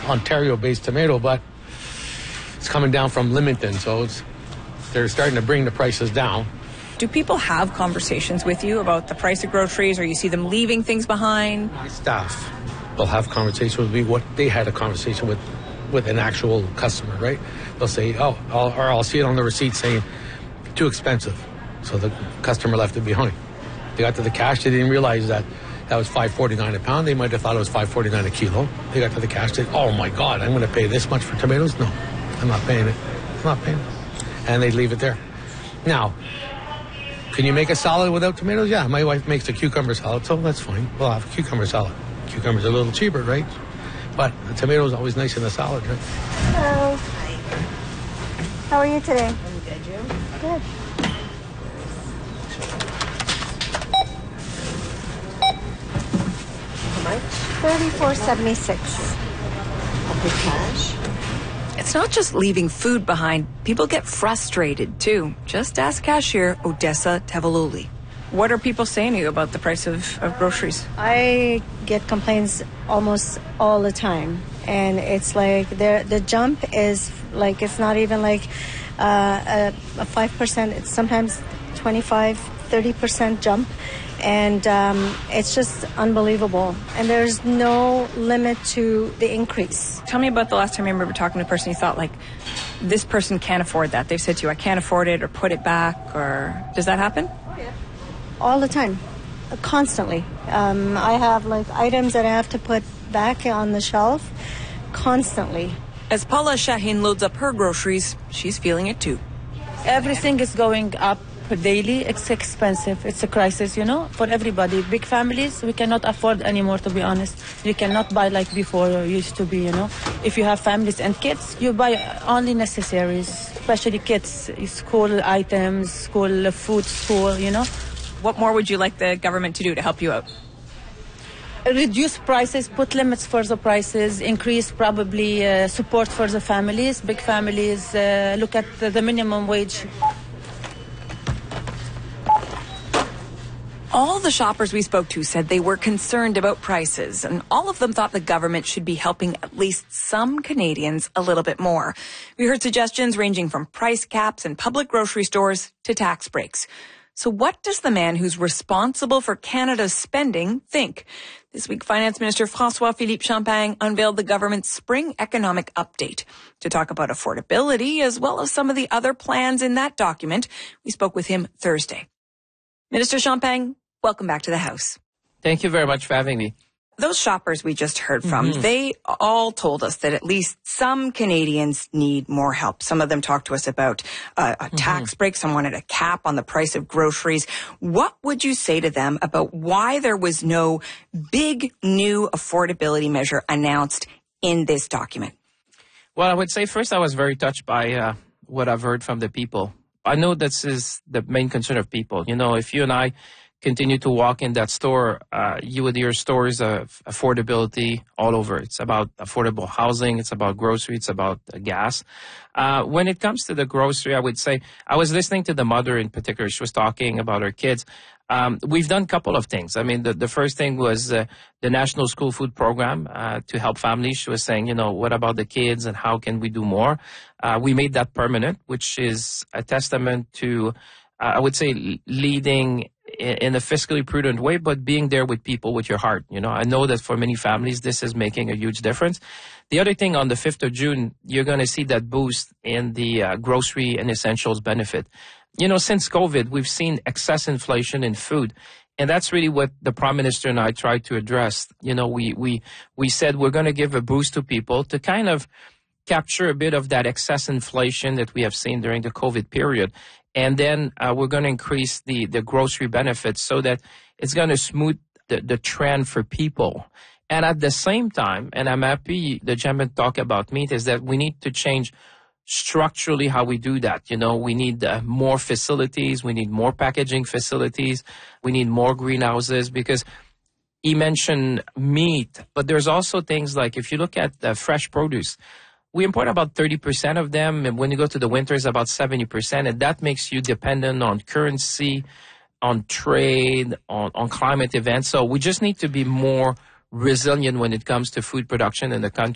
Ontario-based tomato, but it's coming down from Leamington, so they're starting to bring the prices down. Do people have conversations with you about the price of groceries, or you see them leaving things behind? My staff will have conversations with me what they had a conversation with an actual customer, right? They'll say, or I'll see it on the receipt saying, too expensive. So the customer left it behind. They got to the cash, they didn't realize that was $5.49 a pound. They might have thought it was $5.49 a kilo. They got to the cash, they said, oh my God, I'm going to pay this much for tomatoes? No, I'm not paying it. I'm not paying it. And they leave it there. Now, can you make a salad without tomatoes? Yeah, my wife makes a cucumber salad, so that's fine. We'll have a cucumber salad. Cucumbers are a little cheaper, right? But the tomato is always nice in the salad, right? Hello. How are you today? I'm good, you? Good. How much? $34.76. Okay, cash. It's not just leaving food behind. People get frustrated, too. Just ask cashier Odessa Tavaluli. What are people saying to you about the price of groceries? I get complaints almost all the time. And it's like the jump is like, it's not even like a 5%. It's sometimes 25, 30% jump. And it's just unbelievable. And there's no limit to the increase. Tell me about the last time you remember talking to a person you thought, like, this person can't afford that. They've said to you, I can't afford it, or put it back, or does that happen? Oh, yeah. All the time. Constantly. I have like items that I have to put back on the shelf constantly. As Paula Shahin loads up her groceries, she's feeling it too. Everything is going up daily. It's expensive. It's a crisis, for everybody. Big families, we cannot afford anymore, to be honest. You cannot buy like before or used to be, If you have families and kids, you buy only necessaries, especially kids, school items, school food, What more would you like the government to do to help you out? Reduce prices, put limits for the prices, increase probably support for the families, big families, look at the minimum wage. All the shoppers we spoke to said they were concerned about prices, and all of them thought the government should be helping at least some Canadians a little bit more. We heard suggestions ranging from price caps in public grocery stores to tax breaks. So what does the man who's responsible for Canada's spending think? This week, Finance Minister François-Philippe Champagne unveiled the government's spring economic update. To talk about affordability, as well as some of the other plans in that document, we spoke with him Thursday. Minister Champagne, welcome back to the House. Thank you very much for having me. Those shoppers we just heard from, they all told us that at least some Canadians need more help. Some of them talked to us about a tax break. Some wanted a cap on the price of groceries. What would you say to them about why there was no big new affordability measure announced in this document? Well, I would say first I was very touched by what I've heard from the people. I know this is the main concern of people. If you and I continue to walk in that store, you would hear stories of affordability all over. It's about affordable housing. It's about grocery. It's about gas. When it comes to the grocery, I would say I was listening to the mother in particular. She was talking about her kids. We've done a couple of things. I mean, the first thing was the National School Food Program to help families. She was saying, what about the kids and how can we do more? We made that permanent, which is a testament to, I would say, leading in a fiscally prudent way, but being there with people with your heart. I know that for many families, this is making a huge difference. The other thing, on the 5th of June, you're going to see that boost in the grocery and essentials benefit. Since COVID, we've seen excess inflation in food. And that's really what the Prime Minister and I tried to address. We said we're going to give a boost to people to kind of capture a bit of that excess inflation that we have seen during the COVID period. And then we're going to increase the grocery benefits so that it's going to smooth the trend for people. And at the same time, and I'm happy the gentleman talked about meat, is that we need to change structurally how we do that. We need more facilities. We need more packaging facilities. We need more greenhouses, because he mentioned meat, but there's also things like, if you look at fresh produce, we import about 30% of them, and when you go to the winters, about 70%, and that makes you dependent on currency, on trade, on climate events. So we just need to be more resilient when it comes to food production in the country.